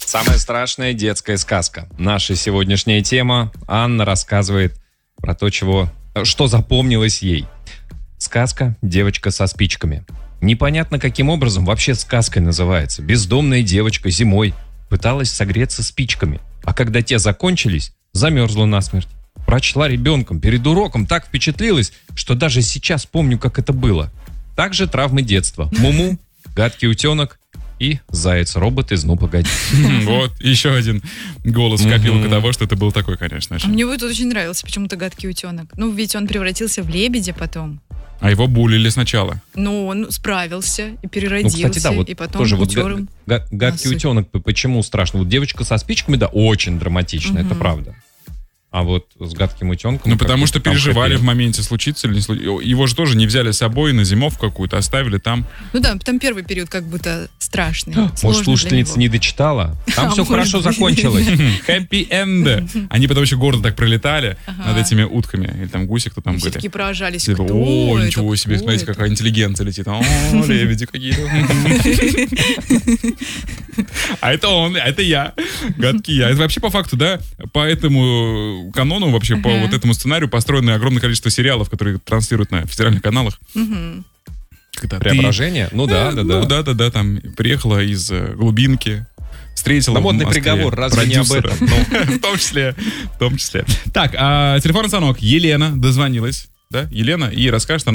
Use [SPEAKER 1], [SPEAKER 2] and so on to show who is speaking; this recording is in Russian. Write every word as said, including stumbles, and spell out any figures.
[SPEAKER 1] Самая страшная детская сказка. Наша сегодняшняя тема. Анна рассказывает про то, чего, что запомнилось ей. Сказка «Девочка со спичками». Непонятно, каким образом вообще сказкой называется. Бездомная девочка зимой пыталась согреться спичками, а когда те закончились, замерзла насмерть. Прочла ребенком перед уроком, так впечатлилась, что даже сейчас помню, как это было. Также травмы детства. Муму, гадкий утенок и заяц-робот из «Ну, погоди».
[SPEAKER 2] Вот, еще один голос в копилку того, что это был такой, конечно.
[SPEAKER 3] А мне вот очень нравился почему-то гадкий утенок. Ну, ведь он превратился в лебедя потом.
[SPEAKER 2] А его булили сначала.
[SPEAKER 3] Ну, он справился и переродился,
[SPEAKER 1] ну, кстати, да, вот
[SPEAKER 3] и потом
[SPEAKER 1] тоже вот
[SPEAKER 3] утер
[SPEAKER 1] га-
[SPEAKER 3] им.
[SPEAKER 1] га- гадкий утенок, почему страшно? Вот девочка со спичками, да, очень драматично,
[SPEAKER 3] Мгм.
[SPEAKER 1] это правда. А вот с гадким утенком...
[SPEAKER 2] Ну, потому что
[SPEAKER 1] там
[SPEAKER 2] переживали
[SPEAKER 1] хэппи.
[SPEAKER 2] в моменте, случится или не случится. Его же тоже не взяли с собой на зимовку какую-то, оставили там.
[SPEAKER 3] Ну да, там первый период как будто страшный.
[SPEAKER 1] Может,
[SPEAKER 3] сложный для
[SPEAKER 1] слушательница
[SPEAKER 3] него.
[SPEAKER 1] не дочитала? Там
[SPEAKER 3] А,
[SPEAKER 1] все
[SPEAKER 3] может
[SPEAKER 1] хорошо
[SPEAKER 3] быть.
[SPEAKER 1] закончилось.
[SPEAKER 2] Хэппи-энд. Они потом еще гордо так пролетали
[SPEAKER 3] Ага.
[SPEAKER 2] над этими утками. Или там гуси, кто там
[SPEAKER 3] Все
[SPEAKER 2] были.
[SPEAKER 3] таки поражались,
[SPEAKER 2] Типа,
[SPEAKER 3] кто
[SPEAKER 2] о,
[SPEAKER 3] это,
[SPEAKER 2] ничего себе,
[SPEAKER 3] кто
[SPEAKER 2] смотрите,
[SPEAKER 3] это?
[SPEAKER 2] какая интеллигенция летит. О, лебеди какие-то. А это он, а это я. Гадкий я. Это вообще по факту, да, по этому канону, вообще по
[SPEAKER 3] Ага.
[SPEAKER 2] вот этому сценарию построено огромное количество сериалов, которые транслируют на федеральных каналах.
[SPEAKER 3] Мгм.
[SPEAKER 2] Когда ты-
[SPEAKER 1] Преображение? Ну да,
[SPEAKER 2] Э,
[SPEAKER 1] да,
[SPEAKER 2] Ну
[SPEAKER 1] да.
[SPEAKER 2] да, да, да, там приехала из э, глубинки, встретила
[SPEAKER 1] Да
[SPEAKER 2] в
[SPEAKER 1] модный
[SPEAKER 2] Москве
[SPEAKER 1] приговор, разве не об
[SPEAKER 2] продюсера.
[SPEAKER 1] этом?
[SPEAKER 2] Ну, в том числе, в том числе. Так, а, телефонный звонок. Елена дозвонилась, да, Елена, и расскажет, она